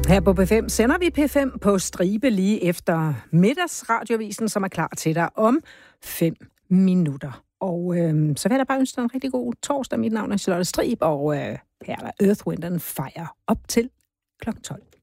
Her på P5 sender vi P5 på stribe lige efter middagsradiovisen, som er klar til dig om 5 minutter. Og så vil jeg da bare ønske dig en rigtig god torsdag. Mit navn er Charlotte Strib, og her er der Earth, Wind & Fire op til kl. 12.